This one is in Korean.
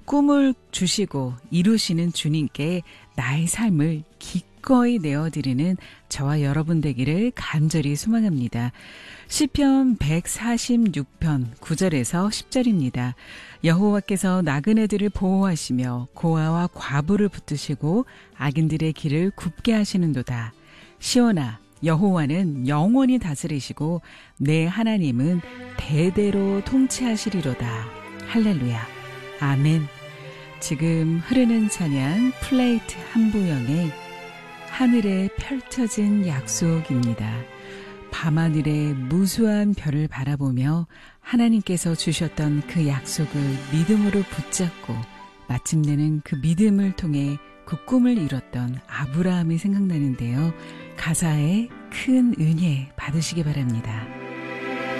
꿈을 주시고 이루시는 주님께 나의 삶을 기꺼이 내어드리는 저와 여러분 되기를 간절히 소망합니다. 시편 146편 9절에서 10절입니다. 여호와께서 나그네들을 보호하시며 고아와 과부를 붙드시고 악인들의 길을 굽게 하시는도다. 시온아, 여호와는 영원히 다스리시고 내 하나님은 대대로 통치하시리로다. 할렐루야. 아멘. 지금 흐르는 찬양 플레이트 한보영의 하늘에 펼쳐진 약속입니다. 밤하늘의 무수한 별을 바라보며 하나님께서 주셨던 그 약속을 믿음으로 붙잡고 마침내는 그 믿음을 통해 그 꿈을 이뤘던 아브라함이 생각나는데요. 가사에 큰 은혜 받으시기 바랍니다.